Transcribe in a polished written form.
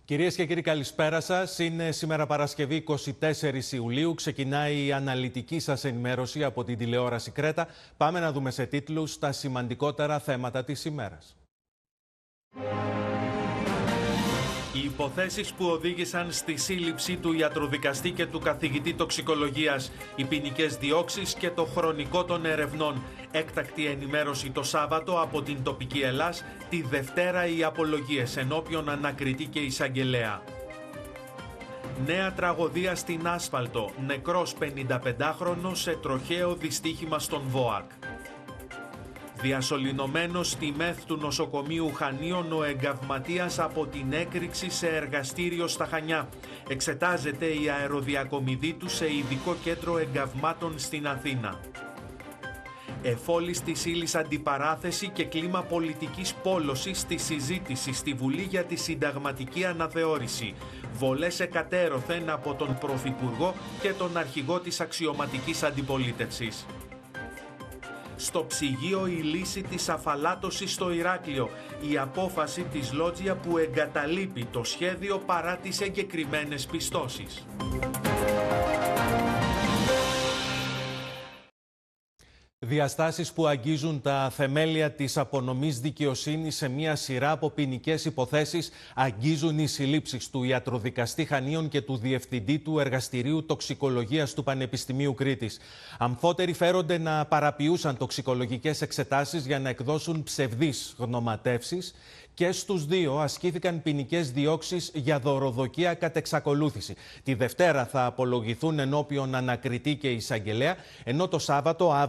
Κυρίες και κύριοι, καλησπέρα σας. Είναι σήμερα Παρασκευή 24 Ιουλίου. Ξεκινάει η αναλυτική σας ενημέρωση από την τηλεόραση Κρέτα. Πάμε να δούμε σε τίτλους τα σημαντικότερα θέματα της ημέρας. Οι υποθέσεις που οδήγησαν στη σύλληψη του ιατροδικαστή και του καθηγητή τοξικολογίας, οι ποινικές διώξεις και το χρονικό των ερευνών. Έκτακτη ενημέρωση το Σάββατο από την τοπική Ελλάς, τη Δευτέρα οι απολογίες ενώπιον ανακριτή και εισαγγελέα. Νέα τραγωδία στην Άσφαλτο, νεκρός 55χρονος σε τροχαίο δυστύχημα στον ΒΟΑΚ. Διασωληνωμένος στη ΜΕΘ του νοσοκομείου Χανίων ο εγκαυματίας από την έκρηξη σε εργαστήριο στα Χανιά. Εξετάζεται η αεροδιακομιδή του σε ειδικό κέντρο εγκαυμάτων στην Αθήνα. Εφόλης της ύλης αντιπαράθεση και κλίμα πολιτικής πόλωσης στη συζήτηση στη Βουλή για τη συνταγματική αναθεώρηση. Βολές εκατέρωθεν από τον Πρωθυπουργό και τον αρχηγό της αξιωματικής αντιπολίτευσης. Στο ψυγείο η λύση της αφαλάτωσης στο Ηράκλειο. Η απόφαση της Λότζια που εγκαταλείπει το σχέδιο παρά τις εγκεκριμένες πιστώσεις. Διαστάσεις που αγγίζουν τα θεμέλια της απονομής δικαιοσύνης σε μια σειρά από ποινικές υποθέσεις αγγίζουν οι συλλήψεις του ιατροδικαστή Χανίων και του διευθυντή του Εργαστηρίου Τοξικολογίας του Πανεπιστημίου Κρήτης. Αμφότεροι φέρονται να παραποιούσαν τοξικολογικές εξετάσεις για να εκδώσουν ψευδείς γνωματεύσεις. Και στους δύο ασκήθηκαν ποινικές διώξεις για δωροδοκία κατ' εξακολούθηση. Τη Δευτέρα θα απολογηθούν ενώπιον ανακριτή και εισαγγελέα, ενώ το Σάββατο